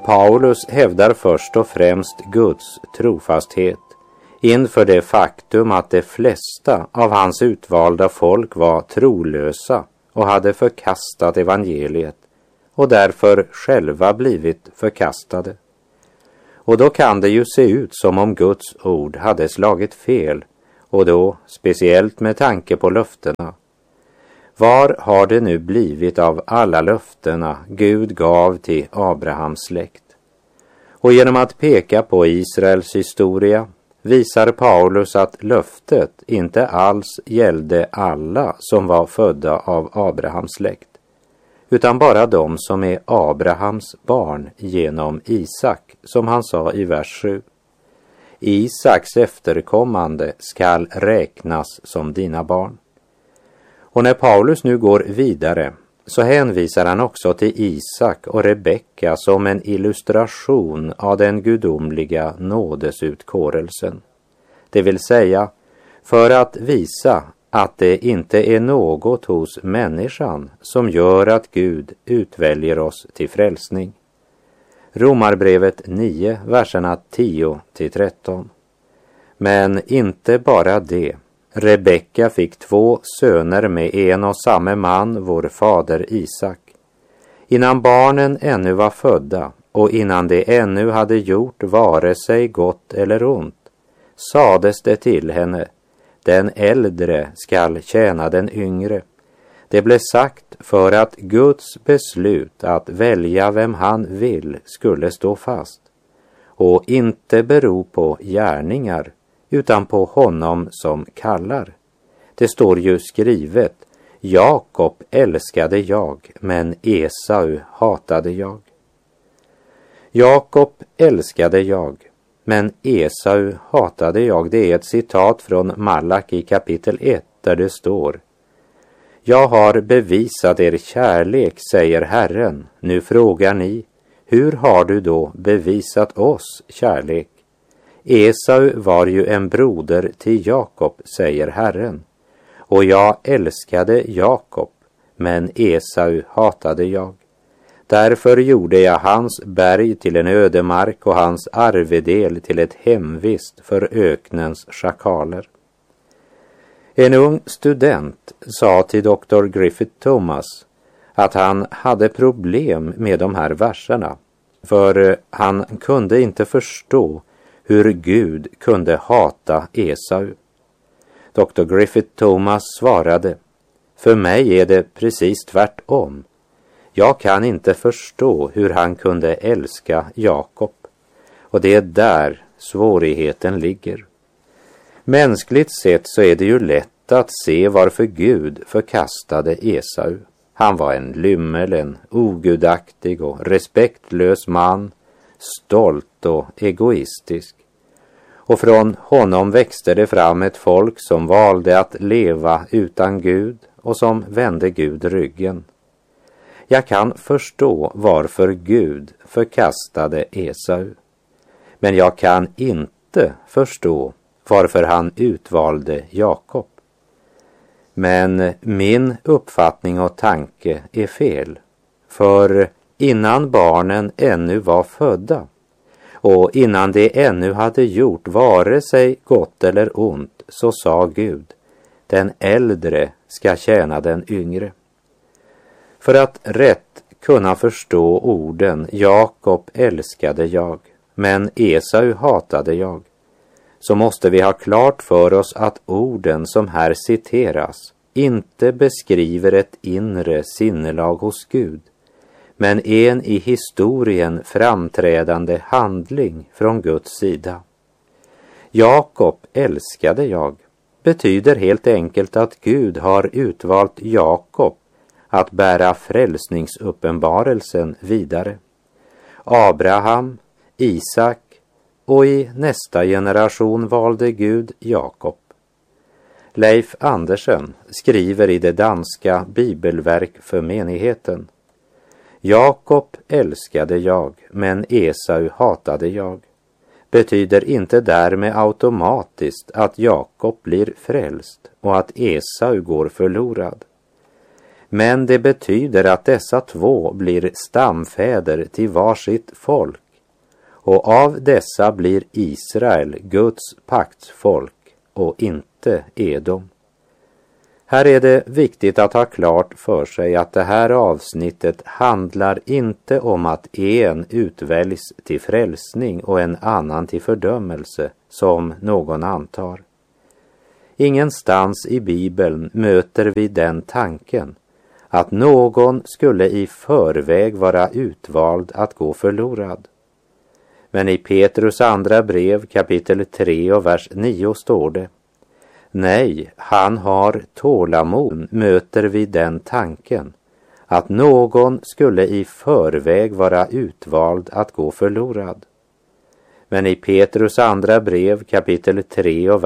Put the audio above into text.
Paulus hävdar först och främst Guds trofasthet inför det faktum att de flesta av hans utvalda folk var trolösa och hade förkastat evangeliet och därför själva blivit förkastade. Och då kan det ju se ut som om Guds ord hade slagit fel, och då speciellt med tanke på löftena. Var har det nu blivit av alla löftena Gud gav till Abrahams släkt? Och genom att peka på Israels historia visar Paulus att löftet inte alls gällde alla som var födda av Abrahams släkt, utan bara de som är Abrahams barn genom Isak, som han sa i vers 7. Isaks efterkommande skall räknas som dina barn. Och när Paulus nu går vidare så hänvisar han också till Isak och Rebecka som en illustration av den gudomliga nådesutkårelsen. Det vill säga, för att visa att det inte är något hos människan som gör att Gud utväljer oss till frälsning. Romarbrevet 9, verserna 10-13. Men inte bara det. Rebecka fick 2 söner med en och samma man, vår fader Isak. Innan barnen ännu var födda och innan de ännu hade gjort vare sig gott eller ont, sades det till henne: den äldre skall tjäna den yngre. Det blev sagt för att Guds beslut att välja vem han vill skulle stå fast och inte bero på gärningar utan på honom som kallar. Det står ju skrivet: Jakob älskade jag, men Esau hatade jag. Jakob älskade jag, men Esau hatade jag. Det är ett citat från Malaki kapitel 1 där det står: jag har bevisat er kärlek, säger Herren. Nu frågar ni, hur har du då bevisat oss kärlek? Esau var ju en broder till Jakob, säger Herren. Och jag älskade Jakob, men Esau hatade jag. Därför gjorde jag hans berg till en ödemark och hans arvedel till ett hemvist för öknens schakaler. En ung student sa till Dr. Griffith Thomas att han hade problem med de här verserna, för han kunde inte förstå hur Gud kunde hata Esau. Dr. Griffith Thomas svarade: för mig är det precis tvärtom. Jag kan inte förstå hur han kunde älska Jakob, och det är där svårigheten ligger. Mänskligt sett så är det ju lätt att se varför Gud förkastade Esau. Han var en lymmel, en ogudaktig och respektlös man, stolt och egoistisk. Och från honom växte det fram ett folk som valde att leva utan Gud och som vände Gud ryggen. Jag kan förstå varför Gud förkastade Esau, men jag kan inte förstå varför han utvalde Jakob. Men min uppfattning och tanke är fel, för innan barnen ännu var födda och innan de ännu hade gjort vare sig gott eller ont, så sa Gud: den äldre ska tjäna den yngre. För att rätt kunna förstå orden Jakob älskade jag, men Esau hatade jag, så måste vi ha klart för oss att orden som här citeras inte beskriver ett inre sinnelag hos Gud, men en i historien framträdande handling från Guds sida. Jakob älskade jag betyder helt enkelt att Gud har utvalt Jakob att bära frälsningsuppenbarelsen vidare. Abraham, Isak och i nästa generation valde Gud Jakob. Leif Andersen skriver i det danska bibelverk för menigheten: Jakob älskade jag, men Esau hatade jag, betyder inte därmed automatiskt att Jakob blir frälst och att Esau går förlorad. Men det betyder att dessa två blir stamfäder till varsitt folk, och av dessa blir Israel Guds paktsfolk och inte Edom. Här är det viktigt att ha klart för sig att det här avsnittet handlar inte om att en utväljs till frälsning och en annan till fördömelse, som någon antar. Ingenstans i Bibeln möter vi den tanken att någon skulle i förväg vara utvald att gå förlorad. Men i Petrus andra brev kapitel 3 och vers 9 står det: nej, han har tålamod. Möter vi den tanken att någon skulle i förväg vara utvald att gå förlorad. Men i Petrus andra brev kapitel 3 och